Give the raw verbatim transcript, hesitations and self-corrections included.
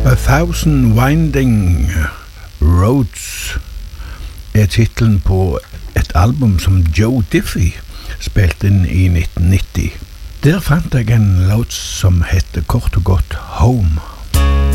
A Thousand Winding Roads er titlen på et album som Joe Diffie spilte inn i nitten nitti. Der fant jeg en låt som heter kort og godt Home.